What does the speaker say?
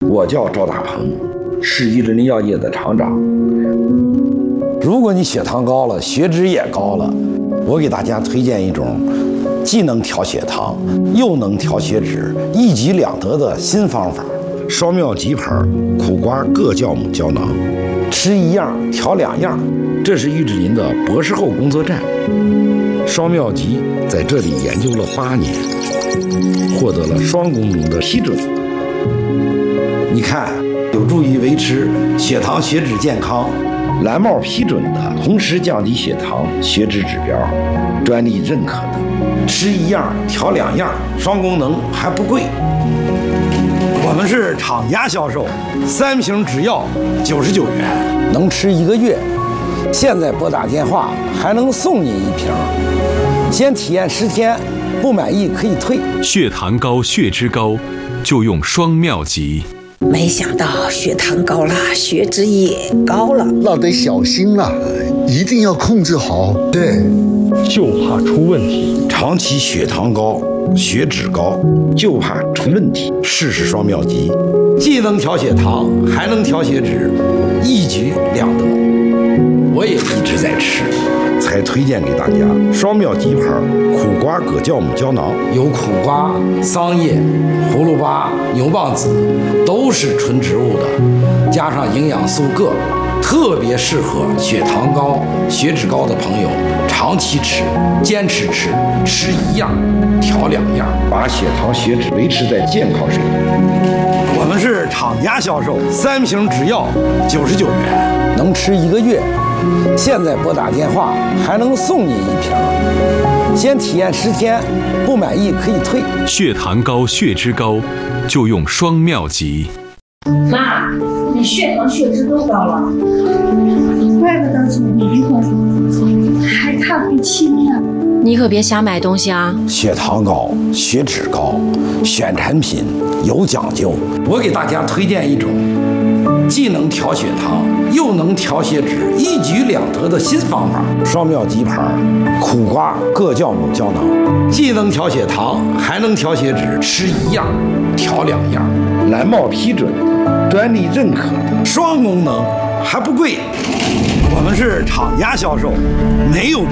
我叫赵大鹏，是伊林药业的厂长。如果你血糖高了，血脂也高了，我给大家推荐一种既能调血糖又能调血脂，一举两得的新方法——双妙吉牌苦瓜各酵母胶囊，吃一样调两样。这是玉志林的博士后工作站。双妙吉在这里研究了8年，获得了双功能的批准。你看，有助于维持血糖血脂健康，蓝帽批准的，同时降低血糖血脂指标，专利认可的，吃一样调两样，双功能还不贵。我们是厂家销售，3瓶只要99元，能吃1个月。现在拨打电话还能送你1瓶，先体验10天，不满意可以退。 血糖高、血脂高，就用双妙吉。 没想到血糖高了，血脂也高了， 那得小心了，一定要控制好。 对， 就怕出问题。 长期血糖高、血脂高，就怕出问题。试试双妙吉，既能调血糖，还能调血脂，一举两得。我也一直在吃，才推荐给大家双妙吉牌苦瓜葛酵母胶囊，有苦瓜、桑叶、葫芦巴、牛蒡子，都是纯植物的，加上营养素铬，特别适合血糖高、血脂高的朋友长期吃，坚持吃，吃一样调两样，把血糖血脂维持在健康水平。我们是厂家销售，3瓶只要99元，能吃1个月。现在拨打电话还能送你1瓶，先体验10天，不满意可以退。 血糖高、血脂高，就用双妙吉。 妈，你血糖血脂都高了， 怪不得总迷糊，还看不清呢。 你可别瞎买东西啊！ 血糖高、血脂高，选产品有讲究。我给大家推荐一种既能调血糖又能调血脂，一举两得的新方法——双妙吉牌苦瓜各酵母胶囊，既能调血糖，还能调血脂，吃一样调两样，蓝帽批准的，专利认可的，双功能还不贵。我们是厂家销售，没有